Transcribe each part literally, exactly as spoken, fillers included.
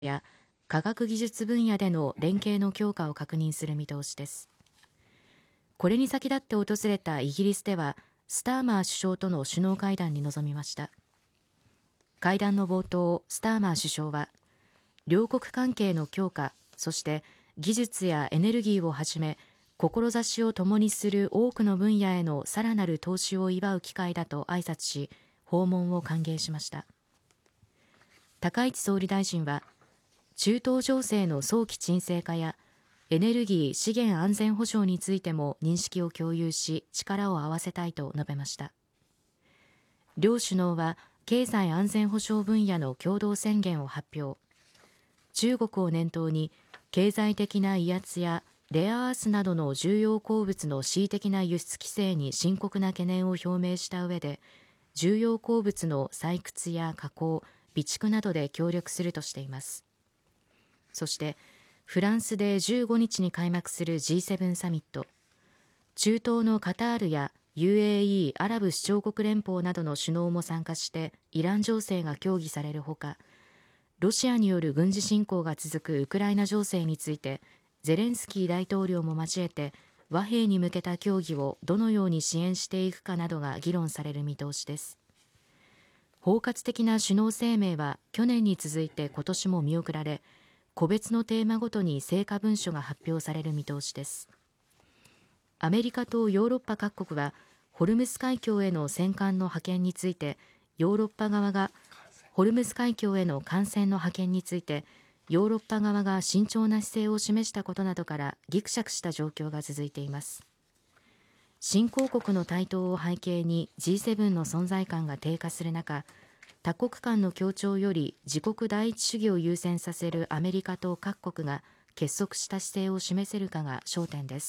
や科学技術分野での連携の強化を確認する見通しです。これに先立って訪れたイギリスではスターマー首相との首脳会談に臨みました。会談の冒頭、スターマー首相は両国関係の強化、そして技術やエネルギーをはじめ志を共にする多くの分野へのさらなる投資を祝う機会だと挨拶し、訪問を歓迎しました。高市総理大臣は中東情勢の早期沈静化やエネルギー・資源安全保障についても認識を共有し、力を合わせたいと述べました。両首脳は経済安全保障分野の共同宣言を発表。中国を念頭に経済的な威圧やレアアースなどの重要鉱物の恣意的な輸出規制に深刻な懸念を表明した上で、重要鉱物の採掘や加工、備蓄などで協力するとしています。そしてフランスでじゅうごにちに開幕する ジーセブン サミット、中東のカタールや ユーエーイー アラブ首長国連邦などの首脳も参加してイラン情勢が協議されるほか、ロシアによる軍事侵攻が続くウクライナ情勢についてゼレンスキー大統領も交えて和平に向けた協議をどのように支援していくかなどが議論される見通しです。包括的な首脳声明は去年に続いて今年も見送られ、個別のテーマごとに成果文書が発表される見通しです。アメリカとヨーロッパ各国はホルムズ海峡への戦艦の派遣についてヨーロッパ側がホルムズ海峡への艦船の派遣についてヨーロッパ側が慎重な姿勢を示したことなどからぎくしゃくした状況が続いています。新興国の台頭を背景に ジーセブン の存在感が低下する中、多国間の協調より自国第一主義を優先させるアメリカと各国が結束した姿勢を示せるかが焦点です。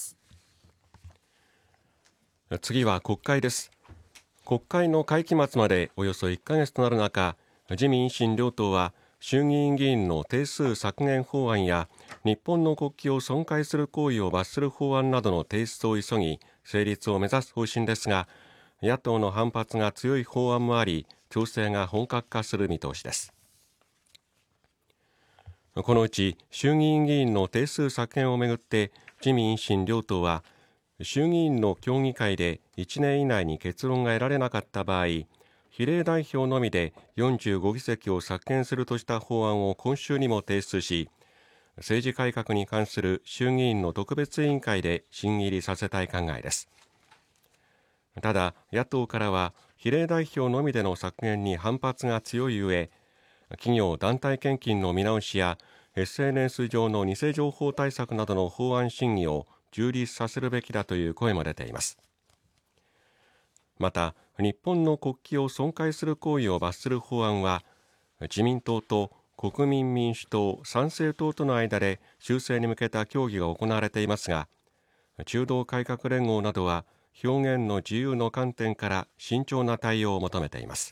次は国会です。国会の会期末までおよそいっかげつとなる中、自民・維新両党は衆議院議員の定数削減法案や日本の国旗を損壊する行為を罰する法案などの提出を急ぎ成立を目指す方針ですが、野党の反発が強い法案もあり調整が本格化する見通しです。このうち衆議院議員の定数削減をめぐって自民・維新両党は衆議院の協議会でいちねん以内に結論が得られなかった場合、比例代表のみでよんじゅうごぎせきを削減するとした法案を今週にも提出し、政治改革に関する衆議院の特別委員会で審議入りさせたい考えです。ただ野党からは比例代表のみでの削減に反発が強い上、企業団体献金の見直しや エスエヌエス 上の偽情報対策などの法案審議を充実させるべきだという声も出ています。また日本の国旗を損壊する行為を罰する法案は自民党と国民民主党、参政党との間で修正に向けた協議が行われていますが、中道改革連合などは表現の自由の観点から慎重な対応を求めています。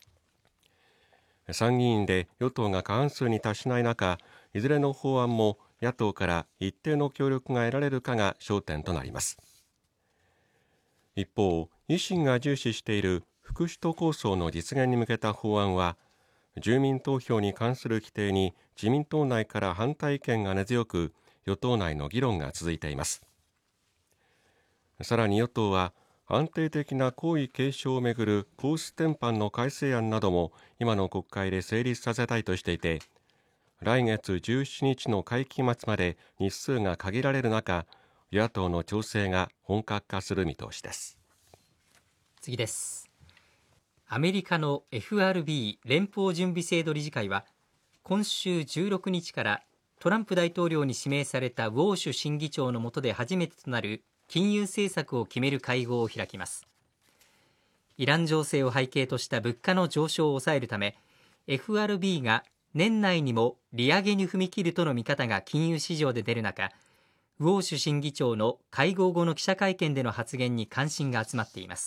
参議院で与党が過半数に達しない中、いずれの法案も野党から一定の協力が得られるかが焦点となります。一方、維新が重視している副首都構想の実現に向けた法案は、住民投票に関する規定に自民党内から反対意見が根強く、与党内の議論が続いています。さらに与党は安定的な皇位継承をめぐる皇室典範の改正案なども今の国会で成立させたいとしていて、来月じゅうしちにちの会期末まで日数が限られる中、与野党の調整が本格化する見通しです。 次です。アメリカの エフアールビー 連邦準備制度理事会は今週じゅうろくにちからトランプ大統領に指名されたウォーシュ審議長の下で初めてとなる金融政策を決める会合を開きます。イラン情勢を背景とした物価の上昇を抑えるため エフアールビー が年内にも利上げに踏み切るとの見方が金融市場で出る中、ウォーシュ審議長の会合後の記者会見での発言に関心が集まっています。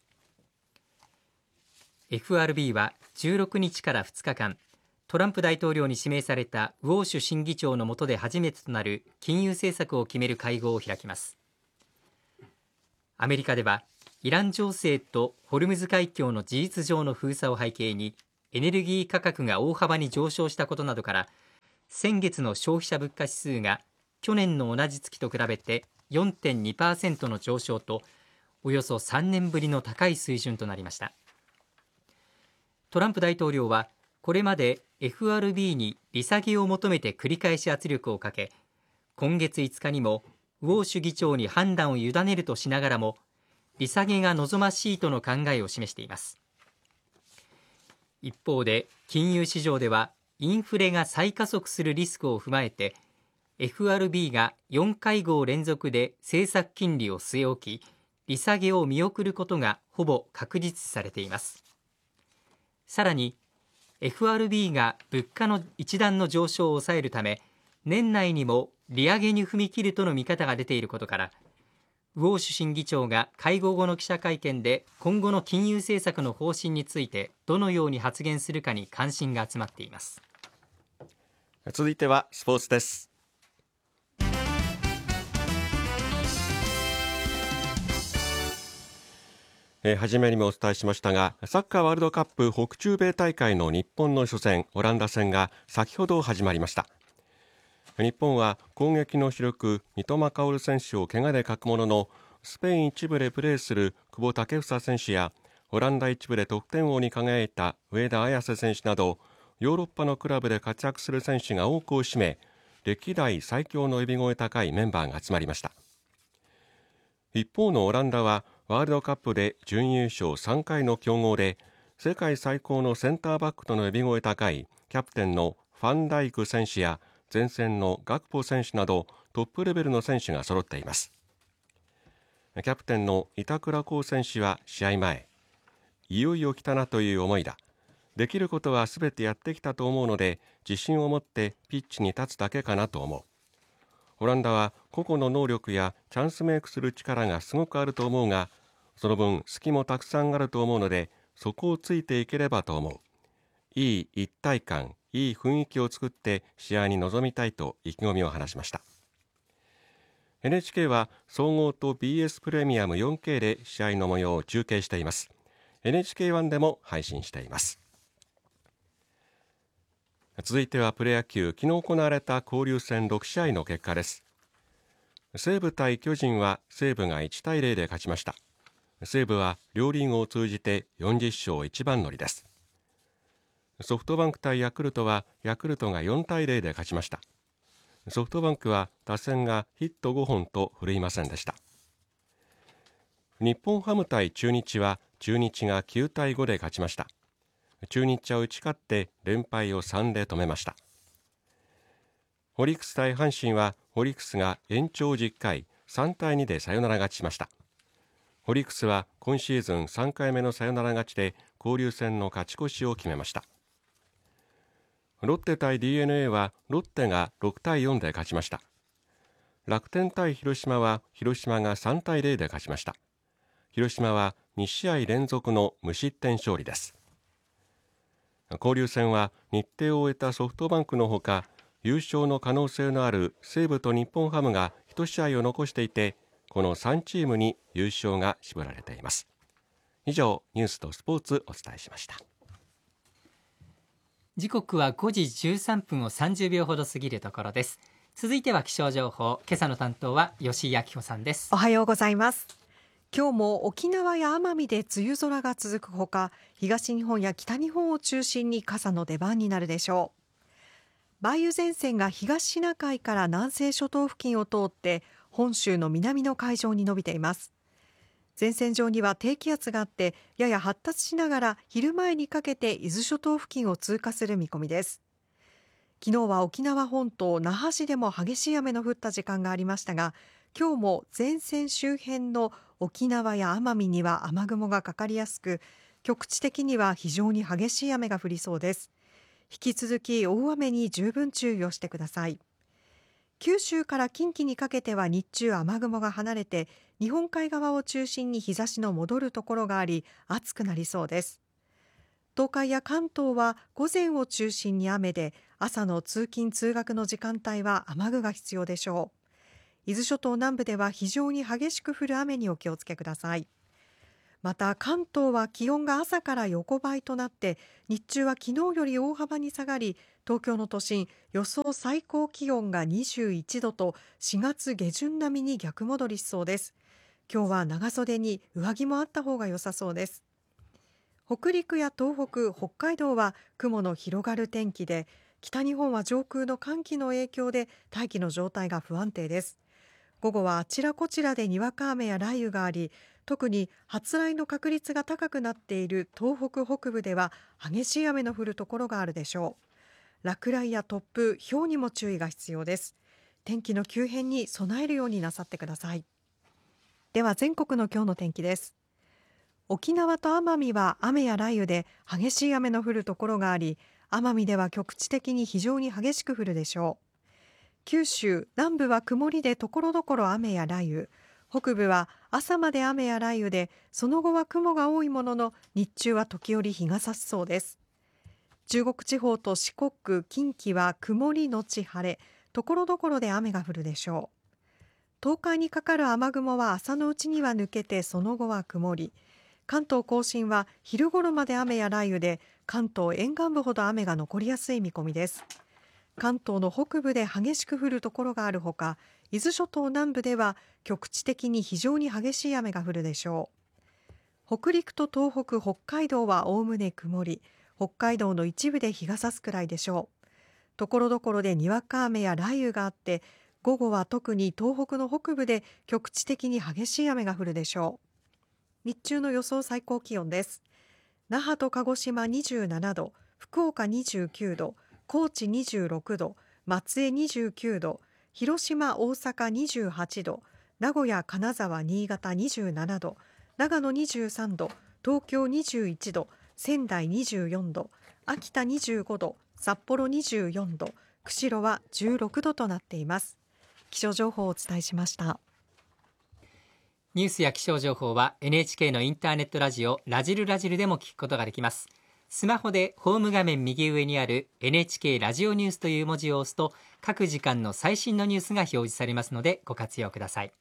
エフアールビー はじゅうろくにちからふつかかん、トランプ大統領に指名されたウォーシュ審議長の下で初めてとなる金融政策を決める会合を開きます。アメリカではイラン情勢とホルムズ海峡の事実上の封鎖を背景にエネルギー価格が大幅に上昇したことなどから先月の消費者物価指数が去年の同じ月と比べて よんてんにパーセント の上昇と、およそさんねんぶりの高い水準となりました。トランプ大統領はこれまで エフアールビー に利下げを求めて繰り返し圧力をかけ、今月いつかにもウォーシュ議長に判断を委ねるとしながらも、利下げが望ましいとの考えを示しています。一方で金融市場ではインフレが再加速するリスクを踏まえて、 エフアールビー がよんかいごう連続で政策金利を据え置き、利下げを見送ることがほぼ確実視されています。さらに エフアールビー が物価の一段の上昇を抑えるため、年内にも利上げに踏み切るとの見方が出ていることから、ウォーシュ新議長が会合後の記者会見で今後の金融政策の方針についてどのように発言するかに関心が集まっています。 続いてはスポーツです。えー、初めにもお伝えしましたが、サッカーワールドカップ北中米大会の日本の初戦オランダ戦が先ほど始まりました。日本は攻撃の主力三笘薫選手を怪我で欠くものの、スペイン一部でプレーする久保建英選手やオランダ一部で得点王に輝いた上田綺世選手など、ヨーロッパのクラブで活躍する選手が多くを占め、歴代最強の呼び声高いメンバーが集まりました。一方のオランダはワールドカップで準優勝さんかいの強豪で、世界最高のセンターバックとの呼び声高いキャプテンのファンダイク選手や前線のガクポ選手などトップレベルの選手が揃っています。キャプテンの板倉滉選手は試合前、いよいよ来たなという思いだ、できることはすべてやってきたと思うので自信を持ってピッチに立つだけかなと思う。オランダは個々の能力やチャンスメイクする力がすごくあると思うが、その分隙もたくさんあると思うので、そこをついていければと思う。いい一体感、いい雰囲気を作って試合に臨みたいと意気込みを話しました。 エヌエイチケー は総合と ビーエス プレミアム よんケー で試合の模様を中継しています。 エヌエイチケーワン でも配信しています。続いてはプロ野球、昨日行われた交流戦ろくしあいの結果です。西武対巨人は西武がいちたいゼロで勝ちました。西武は両リーグを通じてよんじゅっしょう一番乗りです。ソフトバンク対ヤクルトはヤクルトがよんたいゼロで勝ちました。ソフトバンクは打線がヒットごほんと振るいませんでした。日本ハム対中日は中日がきゅうたいごで勝ちました。中日は打ち勝って連敗をさんで止めました。オリックス対阪神はオリックスが延長じゅっかいさんたいにでサヨナラ勝ちしました。オリックスは今シーズンさんかいめのサヨナラ勝ちで交流戦の勝ち越しを決めました。ロッテ対 ディーエヌエー はロッテがろくたいよんで勝ちました。楽天対広島は広島がさんたいゼロで勝ちました。広島はにしあい連続の無失点勝利です。交流戦は日程を終えたソフトバンクのほか、優勝の可能性のある西武と日本ハムがいち試合を残していて、このさんチームに優勝が絞られています。以上、ニュースとスポーツお伝えしました。 時刻はごじじゅうさんぷんをさんじゅうびょうほど過ぎるところです。続いては気象情報、今朝の担当は吉井明子さんです。 おはようございます。今日も沖縄や奄美で梅雨空が続くほか、東日本や北日本を中心に傘の出番になるでしょう。梅雨前線が東シナ海から南西諸島付近を通って本州の南の海上に伸びています。前線上には低気圧があって、やや発達しながら昼前にかけて伊豆諸島付近を通過する見込みです。昨日は沖縄本島那覇市でも激しい雨の降った時間がありましたが、今日も前線周辺の沖縄や奄美には雨雲がかかりやすく、局地的には非常に激しい雨が降りそうです。引き続き大雨に十分注意をしてください。九州から近畿にかけては日中雨雲が離れて、日本海側を中心に日差しの戻るところがあり、暑くなりそうです。東海や関東は午前を中心に雨で、朝の通勤通学の時間帯は雨具が必要でしょう。伊豆諸島南部では非常に激しく降る雨にお気をつけください。 また関東は気温が朝から横ばいとなって日中は昨日より大幅に下がり、東京の都心予想最高気温がにじゅういちどとしがつ下旬並みに逆戻りしそうです。今日は長袖に上着もあった方が良さそうです。北陸や東北、北海道は雲の広がる天気で、北日本は上空の寒気の影響で大気の状態が不安定です。午後はあちらこちらでにわか雨や雷雨があり、特に発雷の確率が高くなっている東北北部では激しい雨の降るところがあるでしょう。落雷や突風、雹にも注意が必要です。天気の急変に備えるようになさってください。では全国の今日の天気です。沖縄と奄美は雨や雷雨で激しい雨の降るところがあり、奄美では局地的に非常に激しく降るでしょう。九州南部は曇りでところどころ雨や雷雨、北部は朝まで雨や雷雨でその後は雲が多いものの日中は時折日が差しそうです。中国地方と四国、近畿は曇りのち晴れ、ところどころで雨が降るでしょう。東海にかかる雨雲は朝のうちには抜けてその後は曇り、関東甲信は昼頃まで雨や雷雨で関東沿岸部ほど雨が残りやすい見込みです。関東の北部で激しく降るところがあるほか、伊豆諸島南部では局地的に非常に激しい雨が降るでしょう。北陸と東北、北海道はおおむね曇り、北海道の一部で日が差すくらいでしょう。ところどころでにわか雨や雷雨があって、午後は特に東北の北部で局地的に激しい雨が降るでしょう。日中の予想最高気温です。那覇と鹿児島にじゅうななど、福岡にじゅうきゅうど、高知にじゅうろくど、松江にじゅうきゅうど、広島、大阪にじゅうはちど、名古屋、金沢、新潟にじゅうななど、長野にじゅうさんど、東京にじゅういちど、仙台にじゅうよんど、秋田にじゅうごど、札幌にじゅうよんど、釧路はじゅうろくどとなっています。気象情報をお伝えしました。 ニュースや気象情報は エヌエイチケー のインターネットラジオラジルラジルでも聞くことができます。スマホでホーム画面右上にある エヌエイチケー ラジオニュースという文字を押すと各時間の最新のニュースが表示されますのでご活用ください。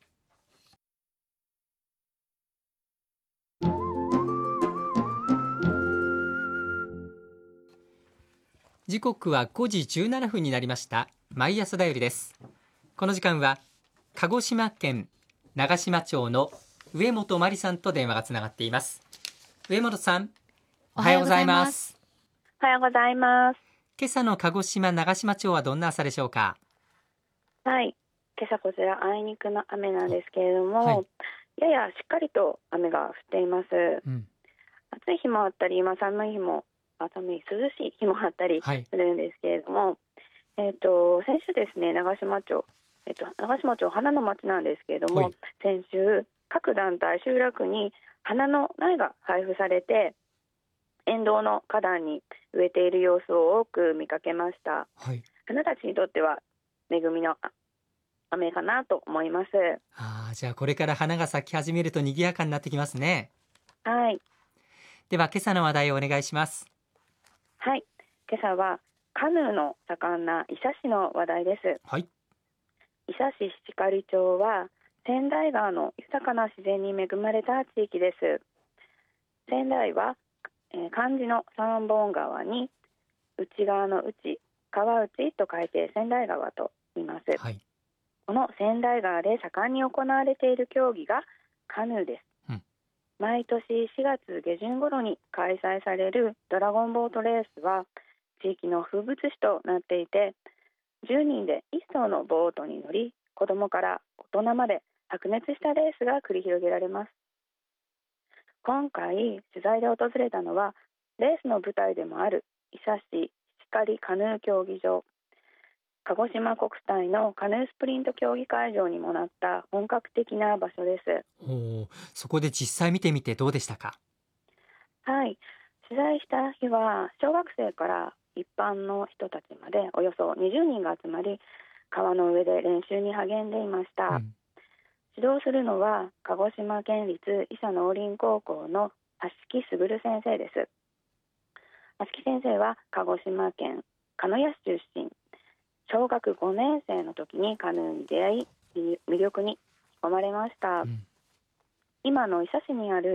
時刻はごじじゅうななふんになりました。毎朝だよりです。この時間は鹿児島県長島町の上本真理さんと電話がつながっています。上本さん、おはようございます。 おはようございます。 今朝の鹿児島長島町はどんな朝でしょうか。 はい、今朝こちらあいにくの雨なんですけれども、はい、ややしっかりと雨が降っています、うん、暑い日もあったり、今寒い日も寒い涼しい日もあったりするんですけれども、はい、えー、と先週ですね、長島町、えー、と長島町花の町なんですけれども、はい、先週各団体集落に花の苗が配布されて沿道の花壇に植えている様子を多く見かけました、はい、花たちにとっては恵みの雨かなと思います。 あ、じゃあこれから花が咲き始めると賑やかになってきますね。 はい。 では今朝の話題をお願いします。 はい、今朝はカヌーの盛んな伊佐市の話題です、はい、伊佐市七刈町は千代川の豊かな自然に恵まれた地域です。千代は、えー、漢字の三本川に内側の内、川内と書いて千代川と言います、はい、この千代川で盛んに行われている競技がカヌーです、うん、毎年しがつ下旬頃に開催されるドラゴンボートレースは地域の風物詩となっていて、じゅうにんでいっそうのボートに乗り、子どもから大人まで白熱したレースが繰り広げられます。今回取材で訪れたのはレースの舞台でもある伊佐市光カヌー競技場、鹿児島国体のカヌースプリント競技会場にもなった本格的な場所です。 お、そこで実際見てみてどうでしたか。 はい、取材した日は小学生から一般の人たちまでおよそにじゅうにんが集まり、川の上で練習に励んでいました、うん、指導するのは鹿児島県立伊佐農林高校の芦木卓先生です。芦木先生は鹿児島県鹿屋市出身、小学ごねん生の時にカヌーに出会い魅力に引き込まれました、うん、今の伊佐市にある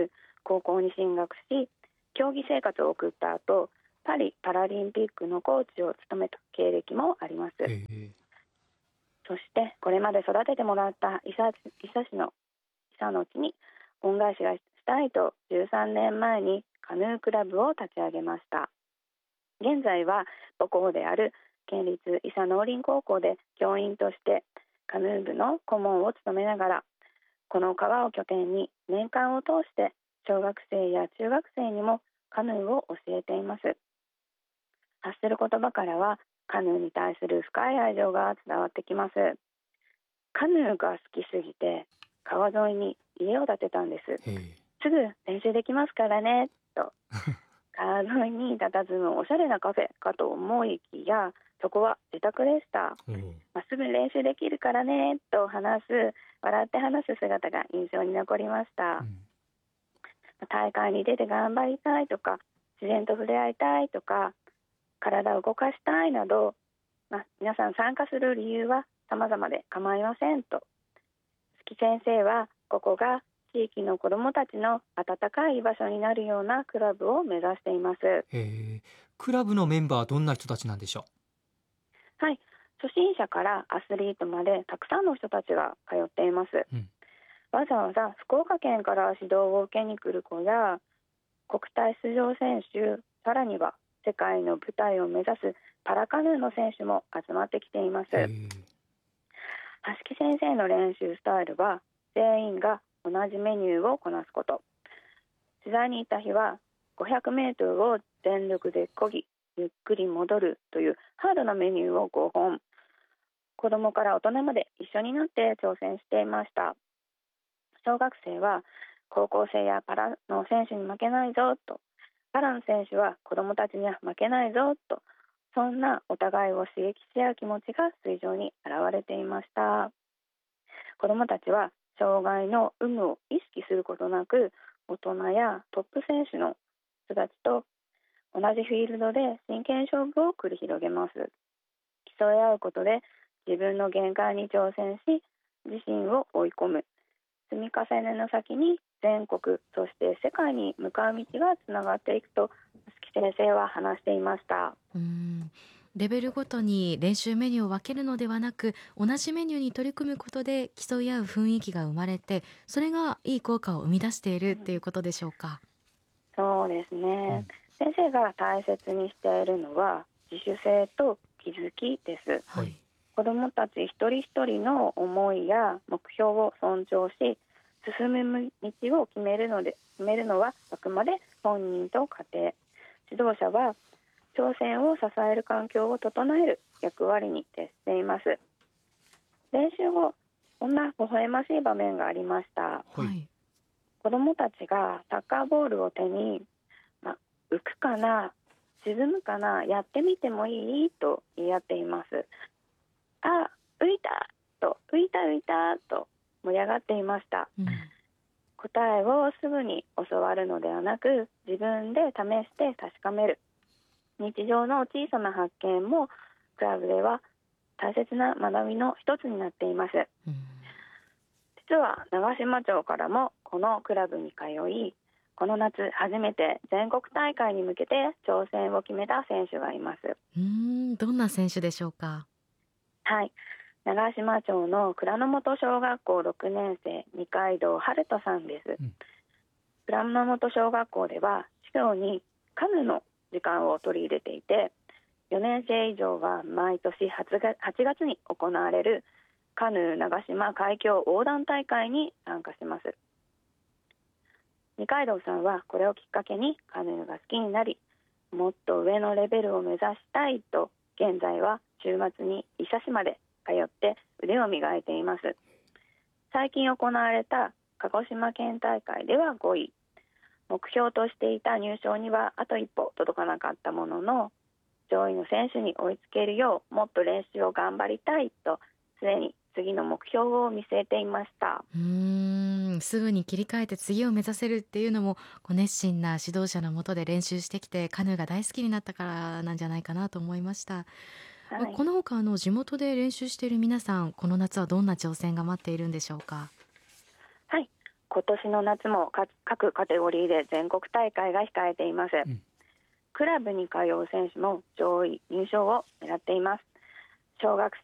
高校に進学し競技生活を送った後、パリパラリンピックのコーチを務めた経歴もあります。そしてこれまで育ててもらった伊佐市の伊佐の地に恩返しがしたいとじゅうさんねんまえにカヌークラブを立ち上げました。現在は母校である県立伊佐農林高校で教員としてカヌー部の顧問を務めながら、この川を拠点に年間を通して小学生や中学生にもカヌーを教えています。発する言葉からはカヌーに対する深い愛情が伝わってきます。カヌーが好きすぎて川沿いに家を建てたんです。すぐ練習できますからねと川沿いに佇むおしゃれなカフェかと思いきや、そこは自宅でした。まっすぐ練習できるからねと話す笑って話す姿が印象に残りました、うん、大会に出て頑張りたいとか自然と触れ合いたいとか体を動かしたいなど、まあ、皆さん参加する理由は様々で構いませんと、月先生はここが地域の子どもたちの温かい居場所になるようなクラブを目指しています。 へー、クラブのメンバーはどんな人たちなんでしょう。はい、初心者からアスリートまでたくさんの人たちが通っています、うん、わざわざ福岡県から指導を受けに来る子や国体出場選手、さらには世界の舞台を目指すパラカヌーの選手も集まってきています。橋木先生の練習スタイルは全員が同じメニューをこなすこと。取材に行った日はごひゃくメートルを全力で漕ぎゆっくり戻るというハードなメニューをごほん、子どもから大人まで一緒になって挑戦していました。小学生は高校生やパラの選手に負けないぞと、パラの選手は子どもたちには負けないぞと、そんなお互いを刺激し合う気持ちが水上に現れていました。子どもたちは障害の有無を意識することなく、大人やトップ選手の人たちと同じフィールドで真剣勝負を繰り広げます。競い合うことで自分の限界に挑戦し、自身を追い込む。積み重ねの先に全国、そして世界に向かう道がつながっていくと木先生は話していました。 うーん、レベルごとに練習メニューを分けるのではなく、同じメニューに取り組むことで競い合う雰囲気が生まれて、それがいい効果を生み出しているっていうことでしょうか。 うん、そうですね、うん、先生が大切にしているのは自主性と気づきです、はい、子どもたち一人一人の思いや目標を尊重し、進む道を決めるので決めるのはあくまで本人と家庭、指導者は挑戦を支える環境を整える役割に徹しています。練習後、こんな微笑ましい場面がありました、はい、子どもたちがサッカーボールを手に、ま、浮くかな、沈むかな、やってみてもいいと言い合っています。あ、浮いたと、浮いた浮いたと盛り上がっていました、うん、答えをすぐに教わるのではなく、自分で試して確かめる。日常の小さな発見もクラブでは大切な学びの一つになっています、うん、実は長島町からもこのクラブに通い、この夏初めて全国大会に向けて挑戦を決めた選手がいます。 うーん、どんな選手でしょうか。 はい、長島町の倉の本小学校ろくねん生、二階堂春人さんです、うん、倉の本小学校では授業にカヌーの時間を取り入れていて、よねん生以上は毎年はちがつに行われるカヌー長島海峡横断大会に参加します。二階堂さんはこれをきっかけにカヌーが好きになり、もっと上のレベルを目指したいと、現在は週末に伊佐市まで通って腕を磨いています。最近行われた鹿児島県大会ではごい、目標としていた入賞にはあと一歩届かなかったものの、上位の選手に追いつけるようもっと練習を頑張りたいと、すでに次の目標を見据えていました。 うーん、すぐに切り替えて次を目指せるっていうのも、こう熱心な指導者の下で練習してきてカヌーが大好きになったからなんじゃないかなと思いました、はい、このほかの地元で練習している皆さん、この夏はどんな挑戦が待っているんでしょうか。 はい、 今年の夏も各カテゴリーで全国大会が控えています、うん、クラブに通う選手も上位入賞を狙っています。小学